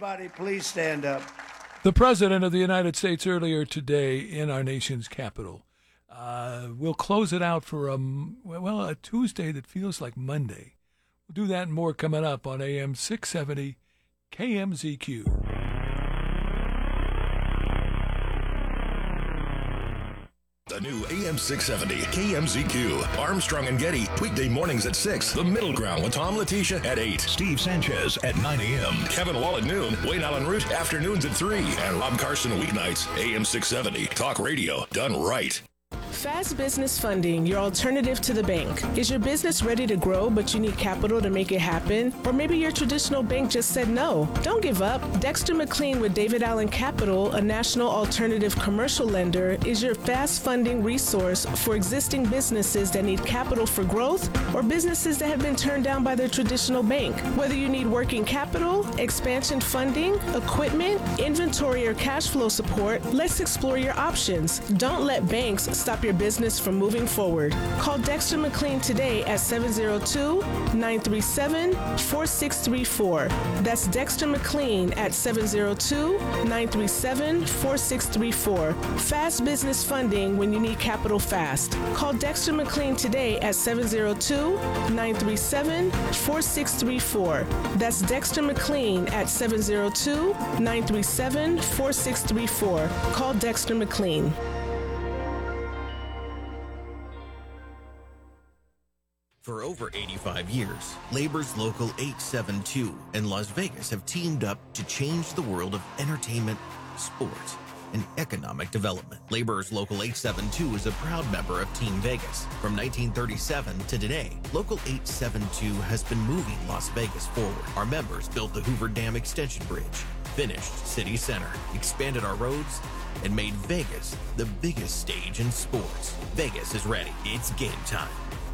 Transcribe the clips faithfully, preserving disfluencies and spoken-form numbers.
Everybody, please stand up. The President of the United States earlier today in our nation's capital. Uh, we'll close it out for a, well, a Tuesday that feels like Monday. We'll do that and more coming up on A M six seventy K M Z Q. The new A M six seventy K M Z Q. Armstrong and Getty, weekday mornings at six. The Middle Ground with Tom Letitia at eight. Steve Sanchez at nine a.m. Kevin Wall at noon. Wayne Allen Root afternoons at three. And Rob Carson weeknights. A M six seventy. Talk radio done right. Fast Business Funding, your alternative to the bank. Is your business ready to grow, but you need capital to make it happen? Or maybe your traditional bank just said no. Don't give up. Dexter McLean with David Allen Capital, a national alternative commercial lender, is your fast funding resource for existing businesses that need capital for growth or businesses that have been turned down by their traditional bank. Whether you need working capital, expansion funding, equipment, inventory, or cash flow support, let's explore your options. Don't let banks stop your business from moving forward. Call Dexter McLean today at seven zero two, nine three seven, four six three four. That's Dexter McLean at seven zero two, nine three seven, four six three four. Fast business funding when you need capital fast. Call Dexter McLean today at seven zero two, nine three seven, four six three four. That's Dexter McLean at seven zero two, nine three seven, four six three four. Call Dexter McLean. For over eighty-five years, Labor's Local eight seven two in Las Vegas have teamed up to change the world of entertainment, sports, and economic development. Labor's Local eight seven two is a proud member of Team Vegas. From nineteen thirty-seven to today, Local eight seven two has been moving Las Vegas forward. Our members built the Hoover Dam Extension Bridge, finished City Center, expanded our roads, and made Vegas the biggest stage in sports. Vegas is ready. It's game time.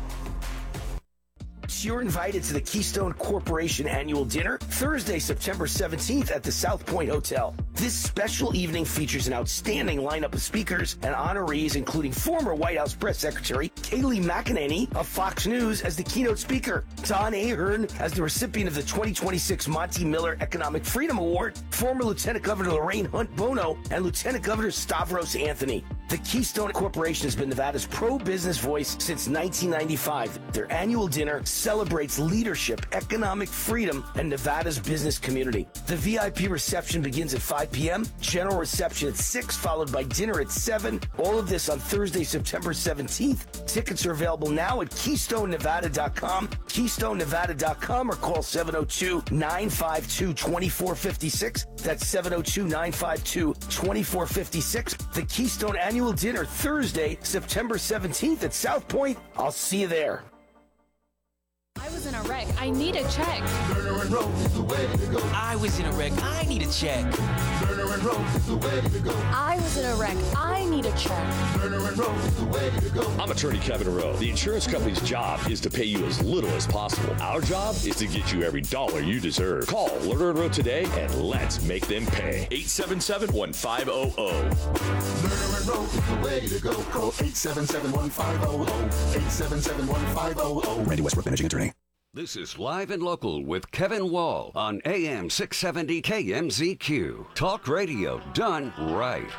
You're invited to the Keystone Corporation Annual Dinner Thursday, September seventeenth at the South Point Hotel. This special evening features an outstanding lineup of speakers and honorees, including former White House Press Secretary Kayleigh McEnany of Fox News as the keynote speaker, Don Ahern as the recipient of the twenty twenty-six Monty Miller Economic Freedom Award, former Lieutenant Governor Lorraine Hunt Bono, and Lieutenant Governor Stavros Anthony. The Keystone Corporation has been Nevada's pro-business voice since nineteen ninety-five. Their annual dinner celebrates leadership, economic freedom, and Nevada's business community. The V I P reception begins at five p.m., general reception at six, followed by dinner at seven. All of this on Thursday, September seventeenth. Tickets are available now at keystone nevada dot com, keystone nevada dot com, or call seven oh two, nine five two, two four five six. That's seven oh two, nine five two, two four five six. The Keystone Annual Dinner, Thursday, September seventeenth at South Point. I'll see you there. I was in a wreck. I need a check. Lerner and Rose is the way to go. I was in a wreck. I need a check. Lerner and Rose is the way to go. I was in a wreck. I need a check. Lerner and Rose is the way to go. I'm attorney Kevin Rowe. The insurance company's job is to pay you as little as possible. Our job is to get you every dollar you deserve. Call Lerner and Rowe today and let's make them pay. eight seven seven, one five zero zero. Lerner and Rose is the way to go. Call eight seven seven, one five zero zero. eight seven seven, one five zero zero. Randy Westbrook, managing attorney. This is Live and Local with Kevin Wall on A M six seventy K M Z Q. Talk radio done right.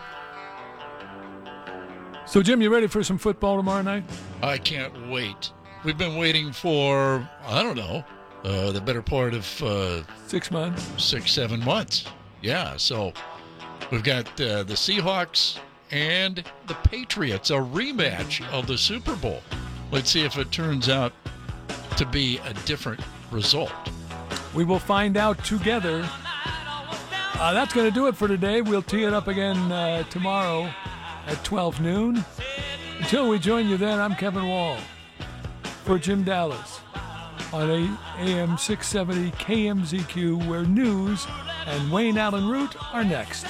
So, Jim, you ready for some football tomorrow night? I can't wait. We've been waiting for, I don't know, uh, the better part of... Uh, six months? Six, seven months. Yeah, so we've got uh, the Seahawks and the Patriots, a rematch of the Super Bowl. Let's see if it turns out to be a different result. We will find out together. Uh, that's going to do it for today. We'll tee it up again uh, tomorrow at twelve noon. Until we join you then, I'm Kevin Wall for Jim Dallas on A M six seventy K M Z Q, where news and Wayne Allen Root are next.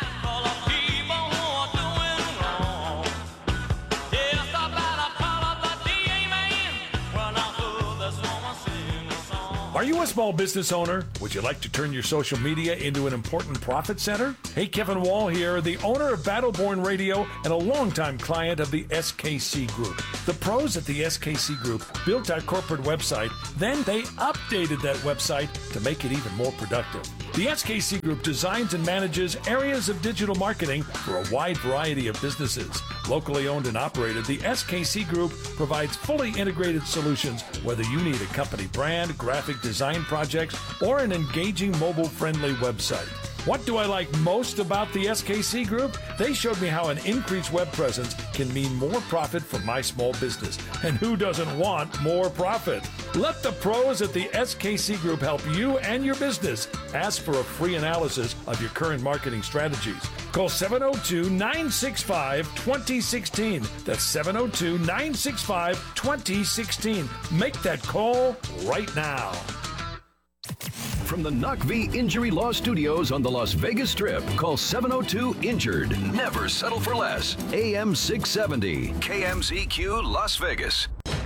Are you a small business owner? Would you like to turn your social media into an important profit center? Hey, Kevin Wall here, the owner of Battleborn Radio and a longtime client of the S K C Group. The pros at the S K C Group built our corporate website, then they updated that website to make it even more productive. The S K C Group designs and manages areas of digital marketing for a wide variety of businesses. Locally owned and operated, the S K C Group provides fully integrated solutions, whether you need a company brand, graphic design projects, or an engaging mobile-friendly website. What do I like most about the S K C Group? They showed me how an increased web presence can mean more profit for my small business. And who doesn't want more profit? Let the pros at the S K C Group help you and your business. Ask for a free analysis of your current marketing strategies. Call seven oh two, nine six five, two oh one six. That's seven oh two, nine six five, two oh one six. Make that call right now. From the N U C V Injury Law Studios on the Las Vegas Strip, call seven oh two injured. Never settle for less. A M six seventy, K M Z Q, Las Vegas.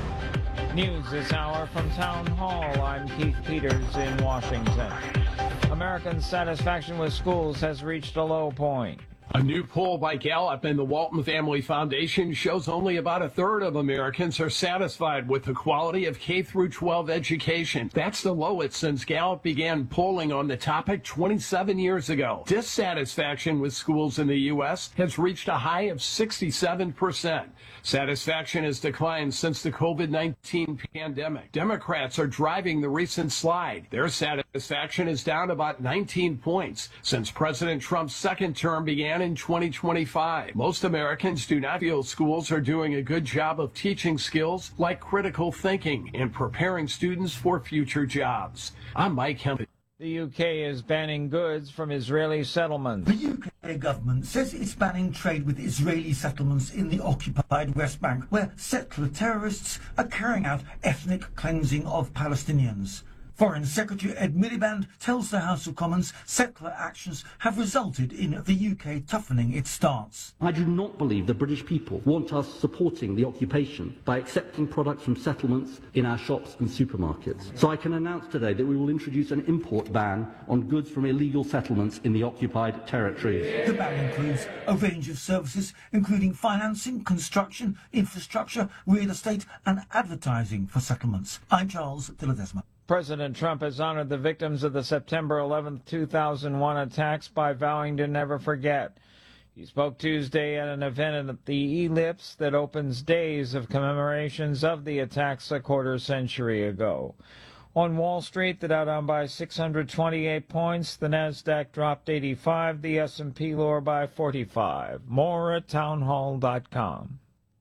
News this hour from Town Hall. I'm Keith Peters in Washington. American satisfaction with schools has reached a low point. A new poll by Gallup and the Walton Family Foundation shows only about a third of Americans are satisfied with the quality of K through twelve education. That's the lowest since Gallup began polling on the topic twenty-seven years ago. Dissatisfaction with schools in the U S has reached a high of sixty-seven percent. Satisfaction has declined since the COVID nineteen pandemic. Democrats are driving the recent slide. Their satisfaction is down about nineteen points since President Trump's second term began in twenty twenty-five. Most Americans do not feel schools are doing a good job of teaching skills like critical thinking and preparing students for future jobs. I'm Mike Hempel. The U K is banning goods from Israeli settlements. The U K government says it's banning trade with Israeli settlements in the occupied West Bank, where settler terrorists are carrying out ethnic cleansing of Palestinians. Foreign Secretary Ed Miliband tells the House of Commons settler actions have resulted in the U K toughening its stance. I do not believe the British people want us supporting the occupation by accepting products from settlements in our shops and supermarkets. So I can announce today that we will introduce an import ban on goods from illegal settlements in the occupied territories. The ban includes a range of services, including financing, construction, infrastructure, real estate and advertising for settlements. I'm Charles De La Desma. President Trump has honored the victims of the September eleventh, two thousand one attacks by vowing to never forget. He spoke Tuesday at an event at the Ellipse that opens days of commemorations of the attacks a quarter century ago. On Wall Street, the Dow down by six hundred twenty-eight points, the Nasdaq dropped eighty-five, the S and P lower by forty-five. More at townhall dot com.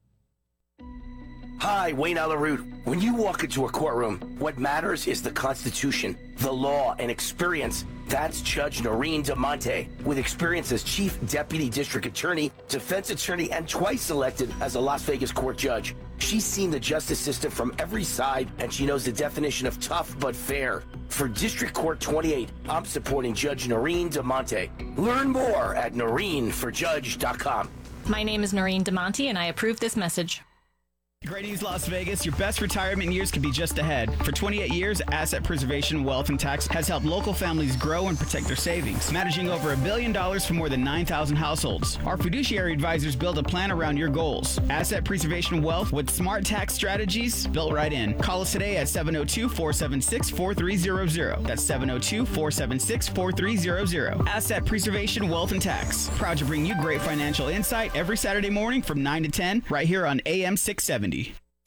Hi, Wayne Alaroot. When you walk into a courtroom, what matters is the Constitution, the law, and experience. That's Judge Noreen DeMonte. With experience as Chief Deputy District Attorney, Defense Attorney, and twice elected as a Las Vegas court judge. She's seen the justice system from every side, and she knows the definition of tough but fair. For District Court twenty-eight, I'm supporting Judge Noreen DeMonte. Learn more at noreen for judge dot com. My name is Noreen DeMonte, and I approve this message. Great East Las Vegas, your best retirement years could be just ahead. For twenty-eight years, Asset Preservation Wealth and Tax has helped local families grow and protect their savings, managing over a billion dollars for more than nine thousand households. Our fiduciary advisors build a plan around your goals. Asset Preservation Wealth with smart tax strategies built right in. Call us today at seven oh two, four seven six, four three zero zero. That's seven oh two, four seven six, four three zero zero. Asset Preservation Wealth and Tax. Proud to bring you great financial insight every Saturday morning from nine to ten right here on A M six seventy.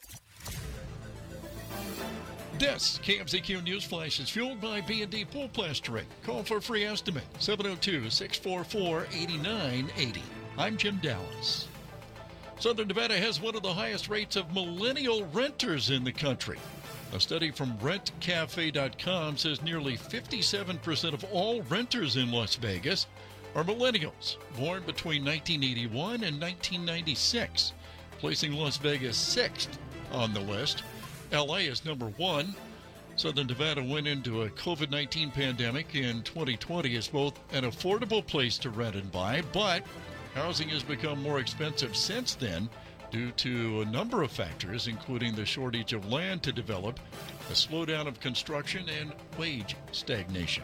This K M Z Q News Flash is fueled by B and D Pool Plastering. Call for a free estimate, seven oh two, six four four, eight nine eight oh. I'm Jim Dallas. Southern Nevada has one of the highest rates of millennial renters in the country. A study from rent cafe dot com says nearly fifty-seven percent of all renters in Las Vegas are millennials, born between nineteen eighty-one and nineteen ninety-six, placing Las Vegas sixth on the list. L A is number one. Southern Nevada went into a COVID nineteen pandemic in twenty twenty as both an affordable place to rent and buy, but housing has become more expensive since then due to a number of factors, including the shortage of land to develop, a slowdown of construction, and wage stagnation.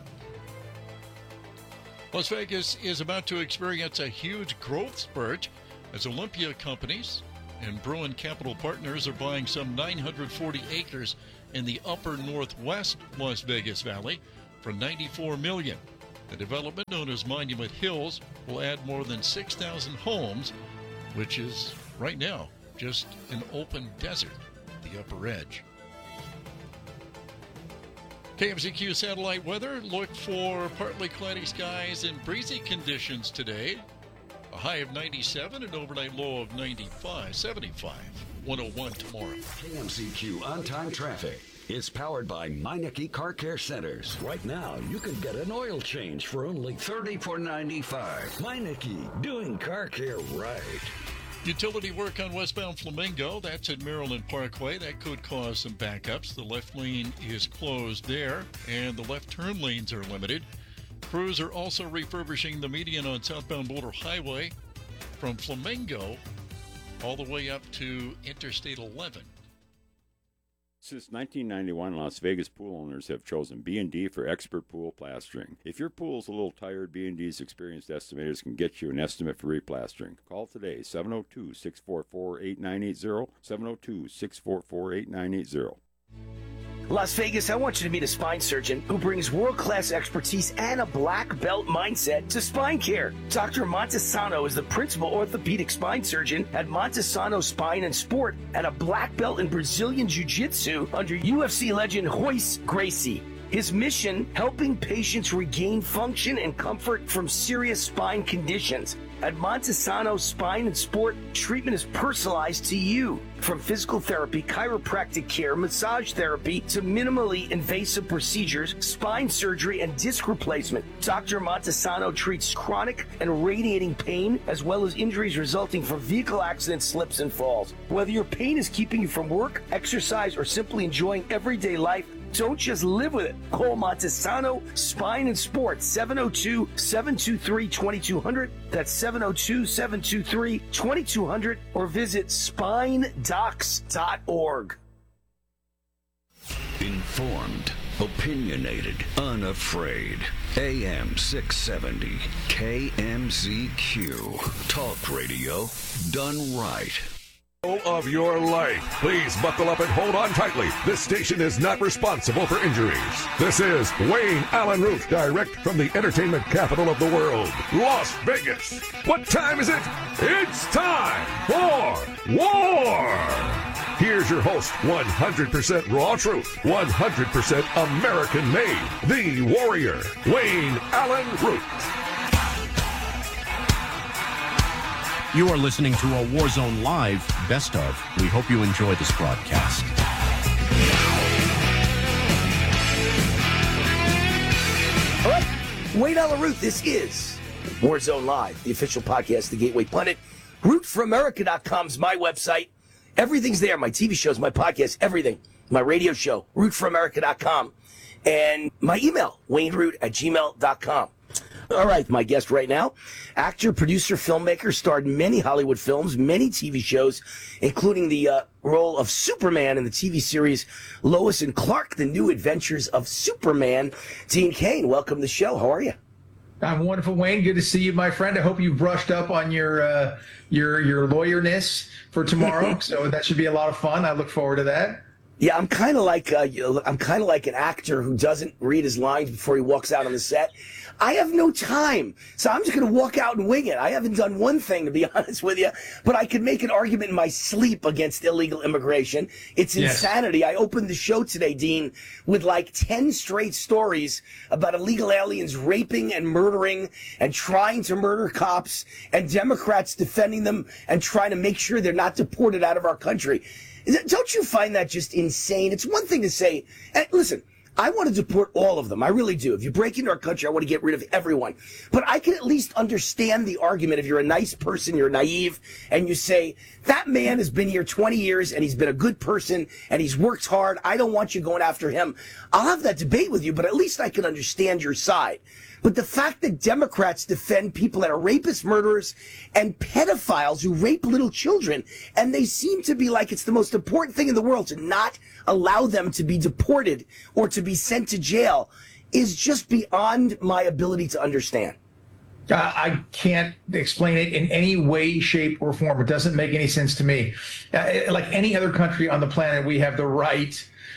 Las Vegas is about to experience a huge growth spurt as Olympia companies and Bruin Capital Partners are buying some nine hundred forty acres in the upper northwest Las Vegas Valley for ninety-four million dollars. A development known as Monument Hills will add more than six thousand homes, which is, right now, just an open desert, the upper edge. K M Z Q satellite weather. Look for partly cloudy skies and breezy conditions today. A high of ninety-seven, an overnight low of ninety-five, seventy-five, one oh one tomorrow. K M Z Q on-time traffic is powered by Meineke Car Care Centers. Right now, you can get an oil change for only thirty-four ninety-five. Meineke, doing car care right. Utility work on westbound Flamingo. That's at Maryland Parkway. That could cause some backups. The left lane is closed there, and the left turn lanes are limited. Crews are also refurbishing the median on southbound Boulder Highway from Flamingo all the way up to Interstate eleven. Since nineteen ninety-one, Las Vegas pool owners have chosen B and D for expert pool plastering. If your pool's a little tired, B and D's experienced estimators can get you an estimate for replastering. Call today, seven oh two, six four four, eight nine eight zero, seven oh two, six four four, eight nine eight zero. Las Vegas, I want you to meet a spine surgeon who brings world-class expertise and a black belt mindset to spine care. Doctor Montesano is the principal orthopedic spine surgeon at Montesano Spine and Sport and a black belt in Brazilian Jiu-Jitsu under U F C legend Royce Gracie. His mission, helping patients regain function and comfort from serious spine conditions. At Montesano Spine and Sport, treatment is personalized to you. From physical therapy, chiropractic care, massage therapy, to minimally invasive procedures, spine surgery, and disc replacement. Doctor Montesano treats chronic and radiating pain, as well as injuries resulting from vehicle accidents, slips, and falls. Whether your pain is keeping you from work, exercise, or simply enjoying everyday life, don't just live with it. Call Montesano Spine and Sport, seven oh two, seven two three, two two zero zero. That's seven oh two, seven two three, two two zero zero, or visit spine docs dot org. Informed, opinionated, unafraid. A M six seventy, K M Z Q. Talk radio done right. Of your life. Please buckle up and hold on tightly. This station is not responsible for injuries. This is Wayne Allen Root, direct from the entertainment capital of the world, Las Vegas. What time is it? It's time for war. Here's your host, one hundred percent raw truth, one hundred percent American made, the warrior, Wayne Allen Root. You are listening to a Warzone Live Best Of. We hope you enjoy this broadcast. All right, Wayne Allen Root, this is Warzone Live, the official podcast, The Gateway Pundit. root for america dot com is my website. Everything's there, my T V shows, my podcast, everything. My radio show, root for america dot com. And my email, wayne root at gmail dot com. All right, my guest right now, actor, producer, filmmaker, starred in many Hollywood films, many T V shows, including the uh, role of Superman in the T V series Lois and Clark, The New Adventures of Superman. Dean Cain, welcome to the show. How are you? I'm wonderful, Wayne. Good to see you, my friend. I hope you brushed up on your uh, your your lawyerness for tomorrow, so that should be a lot of fun. I look forward to that. Yeah, I'm kind of like uh, I'm kind of like an actor who doesn't read his lines before he walks out on the set. I have no time, so I'm just going to walk out and wing it. I haven't done one thing, to be honest with you, but I could make an argument in my sleep against illegal immigration. It's Yes. insanity. I opened the show today, Dean, with like ten straight stories about illegal aliens raping and murdering and trying to murder cops, and Democrats defending them and trying to make sure they're not deported out of our country. Is it- Don't you find that just insane? It's one thing to say, and listen, I want to deport all of them. I really do. If you break into our country, I want to get rid of everyone. But I can at least understand the argument if you're a nice person, you're naive, and you say, that man has been here twenty years and he's been a good person and he's worked hard. I don't want you going after him. I'll have that debate with you, but at least I can understand your side. But the fact that Democrats defend people that are rapists, murderers, and pedophiles who rape little children, and they seem to be like it's the most important thing in the world to not allow them to be deported or to be sent to jail, is just beyond my ability to understand. Uh, I can't explain it in any way, shape, or form. It doesn't make any sense to me. Uh, like any other country on the planet, we have the right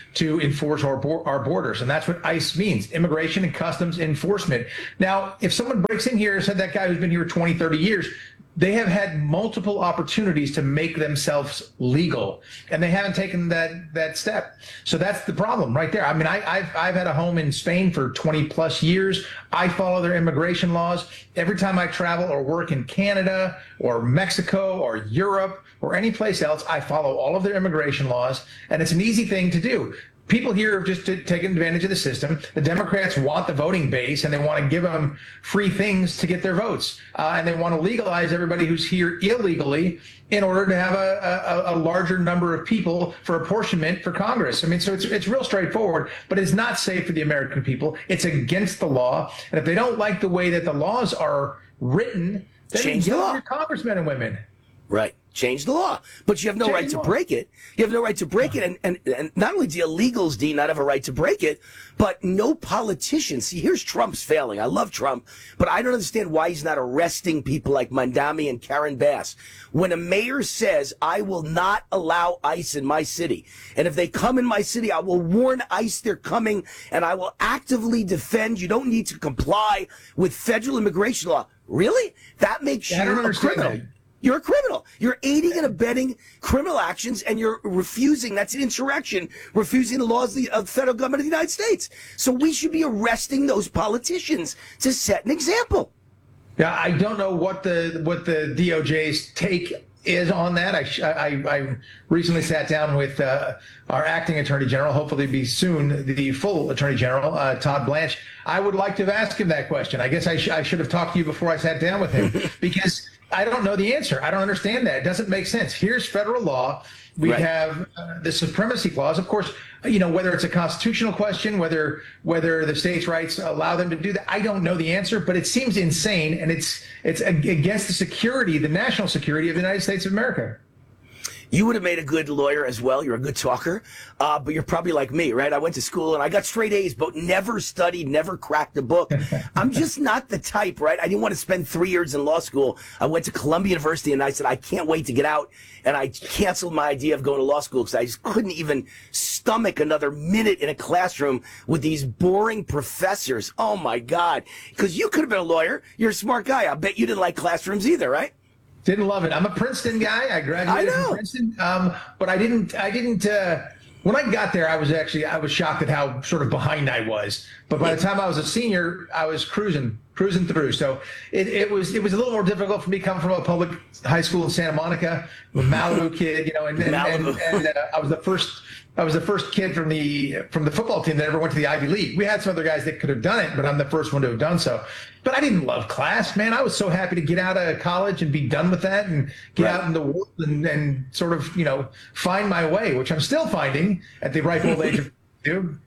to enforce our, our borders. And that's what ICE means, Immigration and Customs Enforcement. Now, if someone breaks in here, said that guy who's been here twenty, thirty years, they have had multiple opportunities to make themselves legal, and they haven't taken that that step. So that's the problem right there. I mean, I, I've I've had a home in Spain for twenty plus years. I follow their immigration laws. Every time I travel or work in Canada or Mexico or Europe or any place else, I follow all of their immigration laws, and it's an easy thing to do. People here have just taken advantage of the system. The Democrats want the voting base, and they want to give them free things to get their votes. Uh, and they want to legalize everybody who's here illegally in order to have a, a, a larger number of people for apportionment for Congress. I mean, so it's it's real straightforward, but it's not safe for the American people. It's against the law. And if they don't like the way that the laws are written, then change the law. Your congressmen and women. Right. Change the law. But you have no Change right to the law. break it. You have no right to break it. And, and, and not only do illegals, Dean, not have a right to break it, but no politician. See, here's Trump's failing. I love Trump, but I don't understand why he's not arresting people like Mandami and Karen Bass. When a mayor says, I will not allow ICE in my city, and if they come in my city, I will warn ICE they're coming, and I will actively defend. You don't need to comply with federal immigration law. Really? That makes Yeah, I you don't a understand criminal. that. You're a criminal. You're aiding and abetting criminal actions, and you're refusing. That's an insurrection, refusing the laws of the, of the federal government of the United States. So we should be arresting those politicians to set an example. Yeah, I don't know what the what the D O J's take is on that. I I, I recently sat down with uh, our acting attorney general, hopefully be soon the full attorney general, uh, Todd Blanche. I would like to have asked him that question. I guess I, sh- I should have talked to you before I sat down with him because I don't know the answer. I don't understand that. It doesn't make sense. Here's federal law. We Right. have uh, the supremacy clause. Of course, you know, whether it's a constitutional question, whether whether the states' rights allow them to do that, I don't know the answer, but it seems insane, and it's it's against the security, the national security of the United States of America. You would have made a good lawyer as well. You're a good talker, uh, but you're probably like me, right? I went to school and I got straight A's, but never studied, never cracked a book. I'm just not the type, right? I didn't want to spend three years in law school. I went to Columbia University and I said, I can't wait to get out. And I canceled my idea of going to law school because I just couldn't even stomach another minute in a classroom with these boring professors. Oh my God. Because you could have been a lawyer. You're a smart guy. I bet you didn't like classrooms either, right? Didn't love it. I'm a Princeton guy. I graduated I know. from Princeton, um, but I didn't. I didn't. Uh, when I got there, I was actually I was shocked at how sort of behind I was. But by the time I was a senior, I was cruising, cruising through. So it, it was it was a little more difficult for me coming from a public high school in Santa Monica, a Malibu kid, you know, and and, and, and uh, I was the first. I was the first kid from the from the football team that ever went to the Ivy League. We had some other guys that could have done it, but I'm the first one to have done so. But I didn't love class, man. I was so happy to get out of college and be done with that and get Right. out in the world and, and sort of, you know, find my way, which I'm still finding at the ripe old age of two.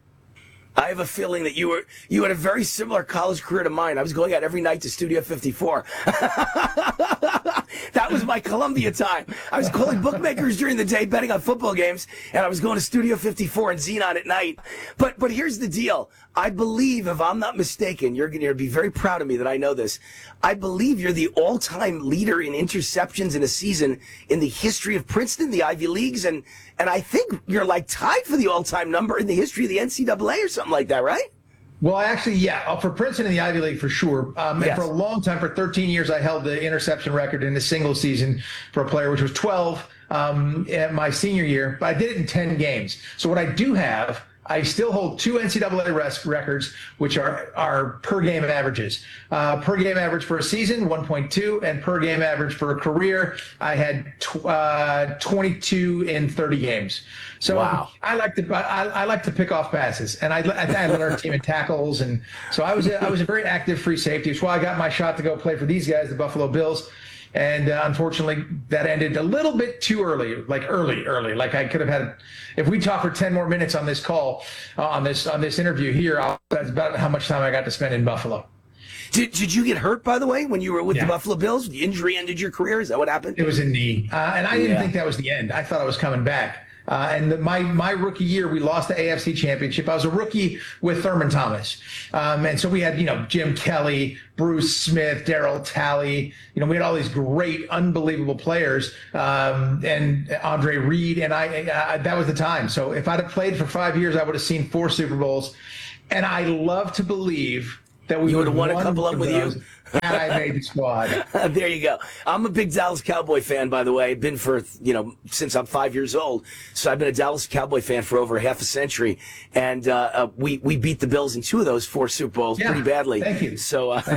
I have a feeling that you were you had a very similar college career to mine. I was going out every night to Studio fifty-four. That was my Columbia time. I was calling bookmakers during the day, betting on football games, and I was going to Studio fifty-four and Xenon at night. But but here's the deal. I believe, if I'm not mistaken, you're going to be very proud of me that I know this. I believe you're the all-time leader in interceptions in a season in the history of Princeton, the Ivy Leagues, and and I think you're like tied for the all-time number in the history of the N C double A or something like that, right? Well, actually, yeah, for Princeton in the Ivy League for sure. Um, Yes. And for a long time, for thirteen years, I held the interception record in a single season for a player, which was twelve um, at my senior year. But I did it in ten games. So what I do have, I still hold two N C double A res- records, which are, are per game averages. Uh, per game average for a season, one point two, and per game average for a career, I had tw- uh, twenty-two in thirty games. So Wow. I like to I, I like to pick off passes, and I, I, I led our team in tackles, and so I was a, I was a very active free safety. It's why I got my shot to go play for these guys, the Buffalo Bills. And uh, unfortunately, that ended a little bit too early, like early, early. Like I could have had, if we talk for ten more minutes on this call, uh, on this on this interview here, I'll, that's about how much time I got to spend in Buffalo. Did, did you get hurt, by the way, when you were with Yeah. the Buffalo Bills? The injury ended your career? Is that what happened? It was a knee, uh, and I didn't Yeah. think that was the end. I thought I was coming back. Uh, and the, my my rookie year, we lost the A F C Championship. I was a rookie with Thurman Thomas. Um, and so we had, you know, Jim Kelly, Bruce Smith, Darryl Talley. You know, we had all these great, unbelievable players, um, and Andre Reed. And I, I that was the time. So if I'd have played for five years, I would have seen four Super Bowls. And I love to believe that we you would have won a couple of them with you. Had I made the squad. There you go. I'm a big Dallas Cowboy fan, by the way. I've been for, you know, since I'm five years old. So I've been a Dallas Cowboy fan for over half a century. And uh, uh, we, we beat the Bills in two of those four Super Bowls Yeah, pretty badly. thank you. So uh,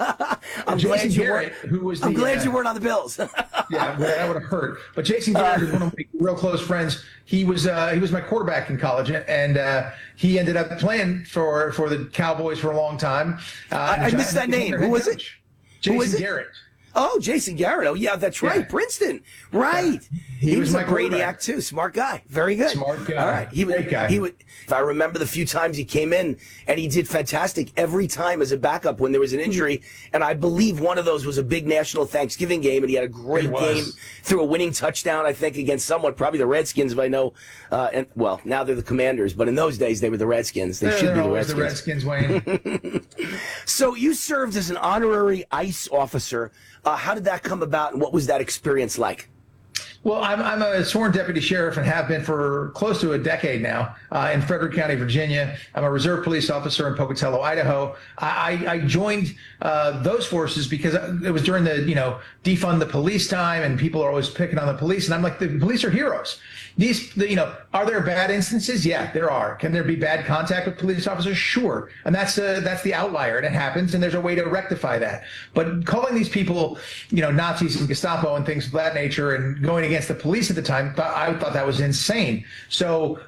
I'm Jason glad you Garrett, weren't, who was the, I'm glad uh, you weren't on the Bills. Yeah, that would have hurt. But Jason Garrett is one of my real close friends. He was uh, he was my quarterback in college, and uh, he ended up playing for, for the Cowboys for a long time. Uh, I, I missed that name. Who was it? Jason Who was it? Garrett. Oh, Jason Garrett. Oh, yeah, that's right. Yeah. Princeton. Right. Yeah. He, He, was was, my a quarterback. brainiac, too. Smart guy. Very good. Smart guy. All right. He, Great guy. He would, if I remember the few times he came in, and he did fantastic every time as a backup when there was an injury. And I believe one of those was a big national Thanksgiving game, and he had a great It was. game, threw a winning touchdown, I think, against someone, probably the Redskins, if I know. Uh, and well, now they're the Commanders, but in those days they were the Redskins. They They're, should they're be the always Redskins. the Redskins, Wayne. So you served as an honorary ICE officer. Uh, how did that come about, and what was that experience like? Well, I'm, I'm a sworn deputy sheriff and have been for close to a decade now uh, in Frederick County, Virginia. I'm a reserve police officer in Pocatello, Idaho. I, I joined uh, those forces because it was during the, you know, defund the police time, and people are always picking on the police. And I'm like, the police are heroes. These, you know, are there bad instances? Yeah, there are. Can there be bad contact with police officers? Sure. And that's uh, that's the outlier, and it happens, and there's a way to rectify that. But calling these people, you know, Nazis and Gestapo and things of that nature, and going against the police at the time, I thought that was insane. So,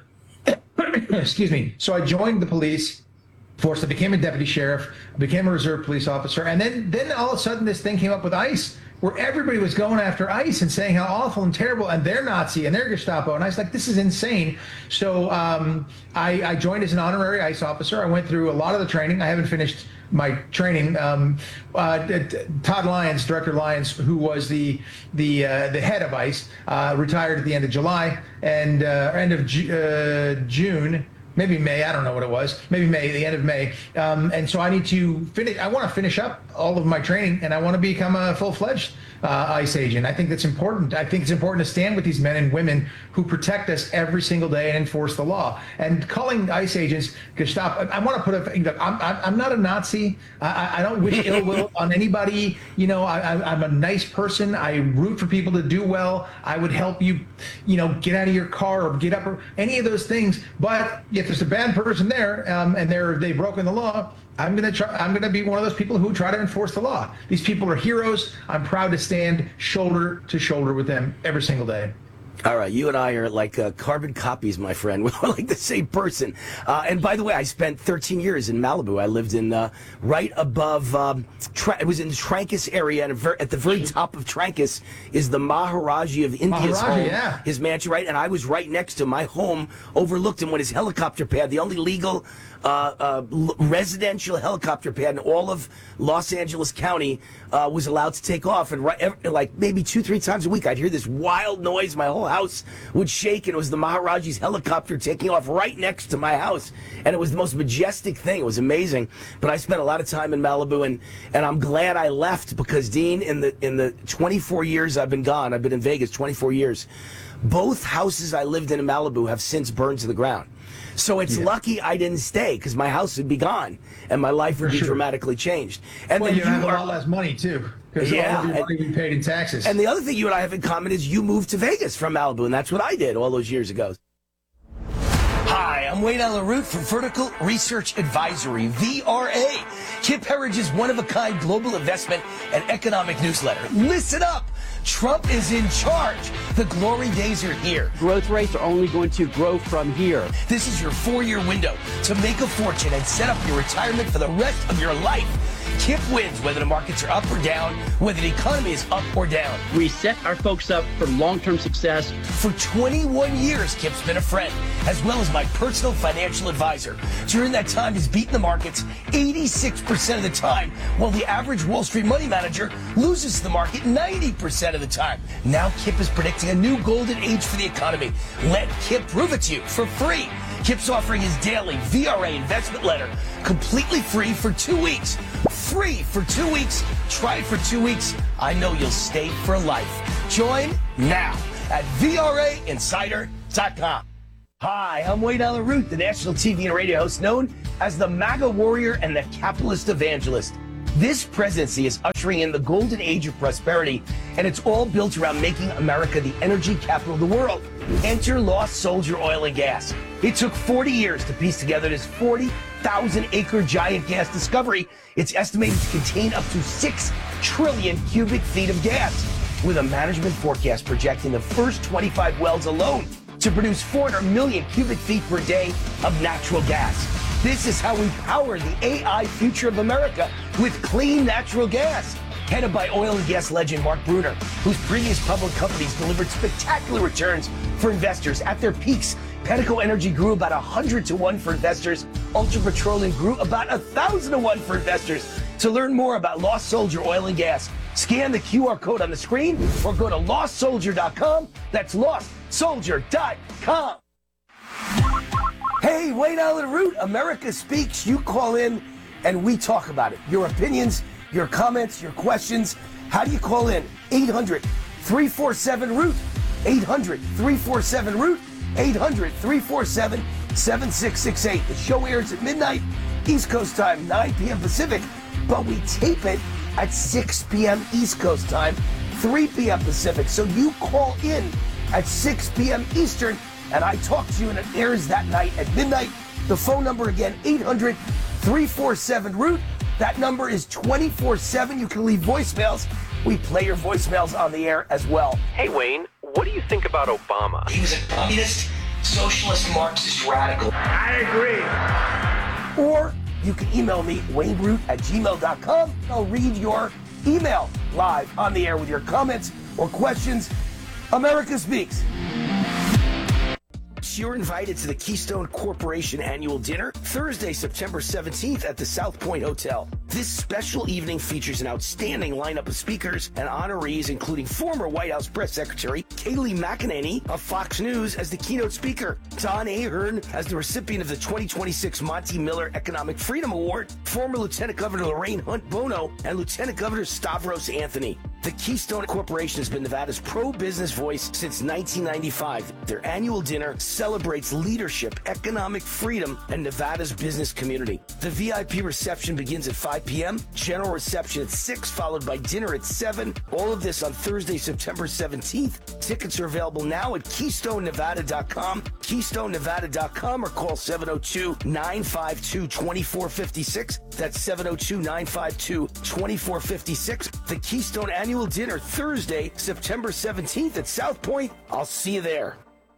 excuse me. So I joined the police force. I became a deputy sheriff, I became a reserve police officer, and then then all of a sudden this thing came up with ICE, where everybody was going after ICE and saying how awful and terrible, and they're Nazi and they're Gestapo. And I was like, this is insane. So um, I, I joined as an honorary ICE officer. I went through a lot of the training. I haven't finished my training. Um, uh, Todd Lyons, Director Lyons, who was the the uh, the head of ICE, uh, retired at the end of July and uh, end of Ju- uh, June. Maybe May, I don't know what it was. Maybe May, the end of May. Um, and so I need to finish, I want to finish up all of my training, and I want to become a full-fledged uh, ICE agent. I think that's important. I think it's important to stand with these men and women who protect us every single day and enforce the law. And calling ICE agents Gestapo, I, I want to put a, you know, I'm, I'm not a Nazi. I, I don't wish ill will on anybody. You know, I, I, I'm a nice person. I root for people to do well. I would help you, you know, get out of your car or get up or any of those things. But if there's a bad person there um, and they're they've broken the law, I'm gonna try. I'm gonna be one of those people who try to enforce the law. These people are heroes. I'm proud to stand shoulder to shoulder with them every single day. All right, you and I are like uh, carbon copies, my friend. We're like the same person. Uh, and by the way, I spent thirteen years in Malibu. I lived in uh, right above, um, Tra- it was in the Trancas area, and at the very top of Trancas is the Maharaji of India's Maharaji, home, yeah. his mansion, right? And I was right next to my home, overlooked him with his helicopter pad, the only legal uh, uh, l- residential helicopter pad in all of Los Angeles County uh, was allowed to take off. And right, every, like maybe two, three times a week, I'd hear this wild noise. My whole house would shake, and it was the Maharaji's helicopter taking off right next to my house. And it was the most majestic thing. It was amazing. But I spent a lot of time in Malibu, and, and I'm glad I left because, Dean, in the in the twenty-four years I've been gone, I've been in Vegas twenty-four years, both houses I lived in in Malibu have since burned to the ground. So it's Yeah. lucky I didn't stay, because my house would be gone and my life would For be sure. dramatically changed. And Well, then you have a are, lot less money too, because Yeah, all of your and- money we paid in taxes. and the other thing you and I have in common is you moved to Vegas from Malibu, and that's what I did all those years ago. Hi, I'm Wayne Alaroot from Vertical Research Advisory, V R A, Kip Herridge's one-of-a-kind global investment and economic newsletter. Listen up! Trump is in charge. The glory days are here. Growth rates are only going to grow from here. This is your four-year window to make a fortune and set up your retirement for the rest of your life. Kip wins whether the markets are up or down, whether the economy is up or down. We set our folks up for long-term success. For twenty-one years, Kip's been a friend, as well as my personal financial advisor. During that time, he's beaten the markets eighty-six percent of the time, while the average Wall Street money manager loses the market ninety percent. percent of the time. Now Kip is predicting a new golden age for the economy. Let Kip prove it to you for free. Kip's offering his daily V R A investment letter completely free for two weeks. Free for two weeks. Try it for two weeks. I know you'll stay for life. Join now at V R A insider dot com. Hi, I'm Wayne Allen Root, the national T V and radio host known as the MAGA warrior and the capitalist evangelist. This presidency is ushering in the golden age of prosperity, and it's all built around making America the energy capital of the world. Enter Lost Soldier Oil and Gas. It took forty years to piece together this forty thousand acre giant gas discovery. It's estimated to contain up to six trillion cubic feet of gas, with a management forecast projecting the first twenty-five wells alone to produce four hundred million cubic feet per day of natural gas. This is how we power the A I future of America, with clean natural gas. Headed by oil and gas legend Mark Bruner, whose previous public companies delivered spectacular returns for investors. At their peaks, Pedico Energy grew about one hundred to one for investors. Ultra Petroleum grew about one thousand to one for investors. To learn more about Lost Soldier Oil and Gas, scan the Q R code on the screen or go to lost soldier dot com. That's lost soldier dot com. Hey, Wayne Allen Root, America Speaks. You call in and we talk about it. Your opinions, your comments, your questions. How do you call in? eight hundred, three four seven, root. eight hundred, three four seven, root. eight hundred, three four seven, seven six six eight. The show airs at midnight, East Coast time, nine p.m. Pacific, but we tape it at six p.m. East Coast time, three p.m. Pacific. So you call in at six p.m. Eastern, and I talk to you, and it airs that night at midnight. The phone number again, eight hundred, three four seven, root. That number is twenty-four seven. You can leave voicemails. We play your voicemails on the air as well. Hey, Wayne, what do you think about Obama? He was a communist, socialist, Marxist radical. I agree. Or you can email me, wayne root at gmail dot com. I'll read your email live on the air with your comments or questions. America Speaks. You're invited to the Keystone Corporation annual dinner Thursday, September seventeenth at the South Point Hotel. This special evening features an outstanding lineup of speakers and honorees, including former White House Press Secretary Kayleigh McEnany of Fox News as the keynote speaker, Don Ahern as the recipient of the twenty twenty-six Monty Miller Economic Freedom Award, former Lieutenant Governor Lorraine Hunt Bono, and Lieutenant Governor Stavros Anthony. The Keystone Corporation has been Nevada's pro-business voice since nineteen ninety-five. Their annual dinner celebrates leadership, economic freedom, and Nevada's business community. The V I P reception begins at five p.m., general reception at six, followed by dinner at seven. All of this on Thursday, September seventeenth. Tickets are available now at keystone nevada dot com, keystone nevada dot com, or call seven oh two, nine five two, two four five six. That's seven oh two, nine five two, two four five six. The Keystone Annual Dinner, Thursday, September seventeenth at South Point. I'll see you there.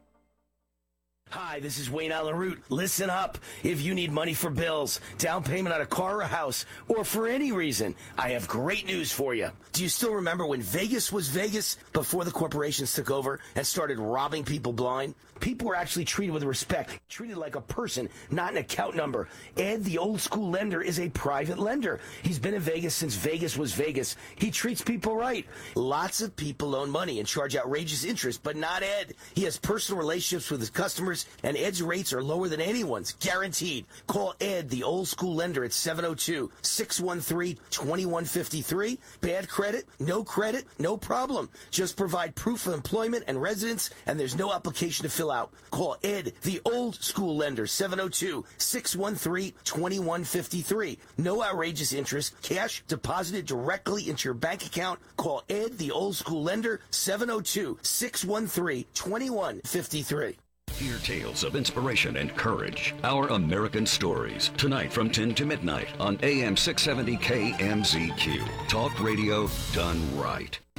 Hi, this is Wayne Allen Root. Listen up. If you need money for bills, down payment on a car or a house, or for any reason, I have great news for you. Do you still remember when Vegas was Vegas before the corporations took over and started robbing people blind? People were actually treated with respect, treated like a person, not an account number. Ed, the old school lender, is a private lender. He's been in Vegas since Vegas was Vegas. He treats people right. Lots of people loan money and charge outrageous interest, but not Ed. He has personal relationships with his customers, and Ed's rates are lower than anyone's, guaranteed. Call Ed, the old school lender, at seven oh two, six one three, two one five three. Bad credit? No credit? No problem. Just provide proof of employment and residence, and there's no application to fill out. Call Ed, the old school lender, seven oh two, six one three, two one five three. No outrageous interest. Cash deposited directly into your bank account. Call Ed, the old school lender, seven oh two, six one three, two one five three. Hear tales of inspiration and courage. Our American Stories. Tonight from ten to midnight on A M six seventy K M Z Q. Talk radio done right.